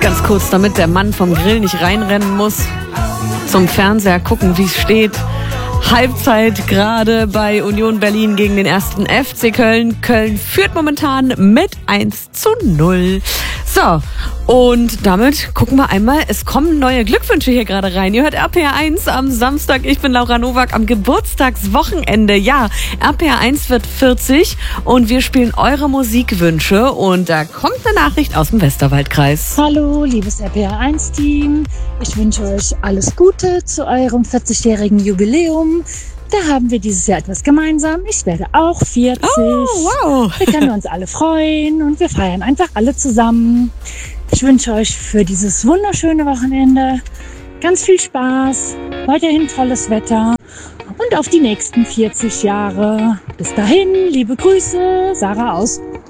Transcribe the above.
Ganz kurz, damit der Mann vom Grill nicht reinrennen muss, zum Fernseher gucken, wie es steht. Halbzeit gerade bei Union Berlin gegen den 1. FC Köln. Köln führt momentan mit 1:0. So, und damit gucken wir einmal, es kommen neue Glückwünsche hier gerade rein. Ihr hört RPR 1 am Samstag. Ich bin Laura Nowak am Geburtstagswochenende. Ja, RPR 1 wird 40 und wir spielen eure Musikwünsche. Und da kommt eine Nachricht aus dem Westerwaldkreis. Hallo, liebes RPR 1 Team. Ich wünsche euch alles Gute zu eurem 40-jährigen Jubiläum. Da haben wir dieses Jahr etwas gemeinsam. Ich werde auch 40. Oh, wow. Wir können uns alle freuen und wir feiern einfach alle zusammen. Ich wünsche euch für dieses wunderschöne Wochenende ganz viel Spaß, weiterhin tolles Wetter und auf die nächsten 40 Jahre. Bis dahin, liebe Grüße, Sarah aus